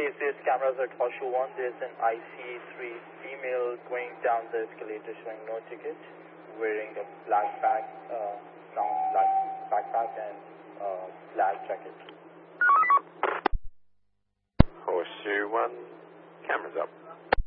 Face-based cameras at Horseshoe 1. There's an IC3 female going down the escalator showing no ticket, wearing a black bag, brown black backpack and black jacket. Horseshoe 1, cameras up.